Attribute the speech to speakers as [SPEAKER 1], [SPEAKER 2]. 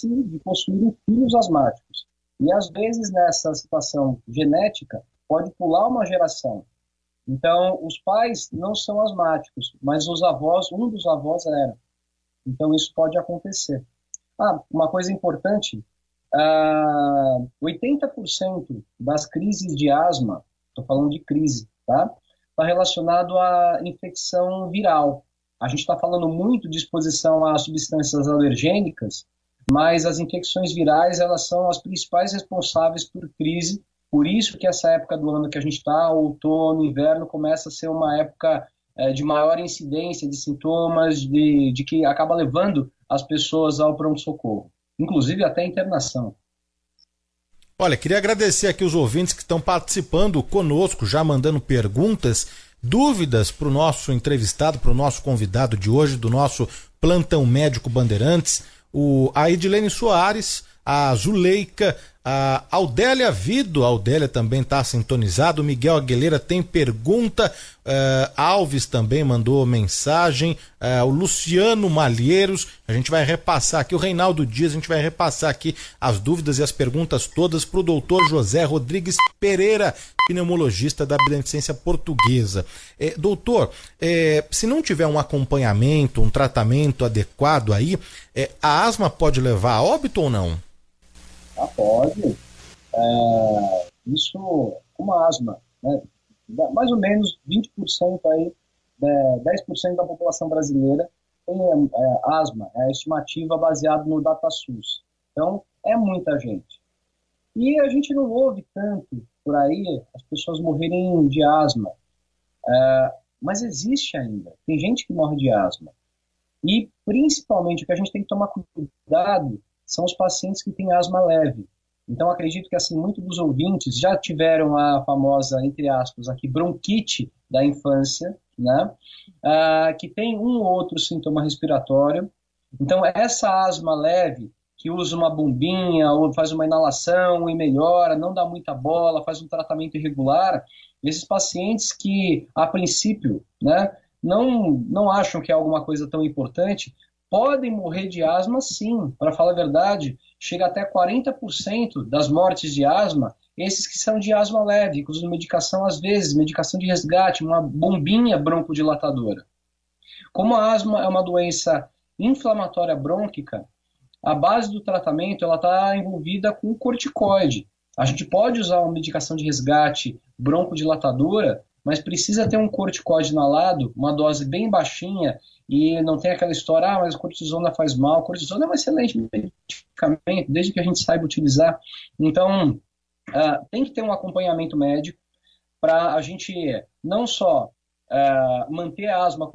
[SPEAKER 1] chance de possuírem filhos asmáticos. E, às vezes, nessa situação genética, pode pular uma geração. Então, os pais não são asmáticos, mas os avós, um dos avós era. Então, isso pode acontecer. Uma coisa importante, 80% das crises de asma, estou falando de crise, tá? Está relacionado à infecção viral. A gente está falando muito de exposição a substâncias alergênicas, mas as infecções virais, elas são as principais responsáveis por crise. Por isso que essa época do ano que a gente está, outono, inverno, começa a ser uma época de maior incidência de sintomas, de que acaba levando as pessoas ao pronto-socorro, inclusive até a internação.
[SPEAKER 2] Olha, queria agradecer aqui os ouvintes que estão participando conosco, já mandando perguntas, dúvidas para o nosso entrevistado, para o nosso convidado de hoje, do nosso Plantão Médico Bandeirantes, a Edilene Soares, a Zuleika, a Audélia Vido, a Audélia também está sintonizado, o Miguel Aguilera tem pergunta, Alves também mandou mensagem, o Luciano Malheiros, a gente vai repassar aqui, o Reinaldo Dias, a gente vai repassar aqui as dúvidas e as perguntas todas para o doutor José Rodrigues Pereira, pneumologista da Beneficência Portuguesa. Doutor, se não tiver um acompanhamento, um tratamento adequado aí, a asma pode levar a óbito ou não?
[SPEAKER 1] Pode. Isso, uma asma, né? Mais ou menos 20% aí, 10% da população brasileira tem asma, é a estimativa baseada no DataSUS. Então, é muita gente. E a gente não ouve tanto por aí as pessoas morrerem de asma, mas existe ainda. Tem gente que morre de asma. E, principalmente, o que a gente tem que tomar cuidado são os pacientes que têm asma leve. Então, acredito que, assim, muitos dos ouvintes já tiveram a famosa, entre aspas, aqui, bronquite da infância, né? Que tem um ou outro sintoma respiratório. Então, essa asma leve, que usa uma bombinha ou faz uma inalação e melhora, não dá muita bola, faz um tratamento irregular, esses pacientes que, a princípio, né, não acham que é alguma coisa tão importante, podem morrer de asma, sim. Para falar a verdade, chega até 40% das mortes de asma, esses que são de asma leve, que usam medicação, às vezes, medicação de resgate, uma bombinha broncodilatadora. Como a asma é uma doença inflamatória brônquica, a base do tratamento está envolvida com corticoide. A gente pode usar uma medicação de resgate broncodilatadora, mas precisa ter um corticoide inalado, uma dose bem baixinha, e não tem aquela história, mas cortisona faz mal. Cortisona é um excelente medicamento, desde que a gente saiba utilizar. Então, tem que ter um acompanhamento médico para a gente não só manter a asma